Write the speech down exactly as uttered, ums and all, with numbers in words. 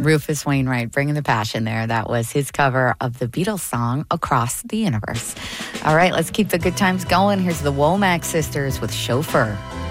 Rufus Wainwright bringing the passion there. That was his cover of the Beatles song Across the Universe. All right, let's keep the good times going. Here's the Womack Sisters with Chauffeur.